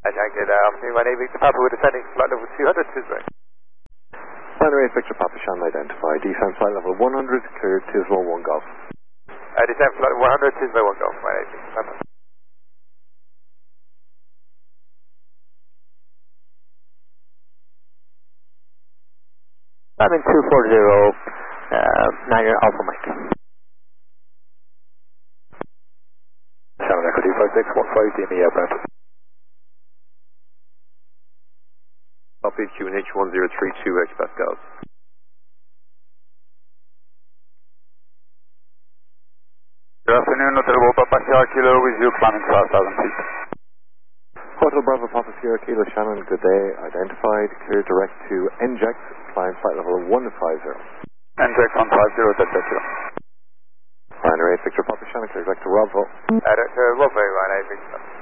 Good afternoon, my name is Victor Papa, we're descending flight level 200 Tisbury. Binary Victor Papa Shannon identified, descent flight level 100, cleared Tismo 1 Golf. Descent flight 100 Tisbury 1 Golf, my name is Victor Papa. I'm in 240, Niner Alpha Mike. Shannon Echo 25615, DME airbound. Copy QNH 1032 X Pascals. Good afternoon, Hotel Bravo Papa Sierra Kilo with you, climbing 12,000 feet. Hotel Bravo Papa Sierra Kilo Shannon, good day, identified, cleared direct to NJAX, flying flight level 150. NJAX 150, Delta Kilo. Binary Victor Papa Shannon, cleared direct to Rockville. Director Rockville, my name is Victor.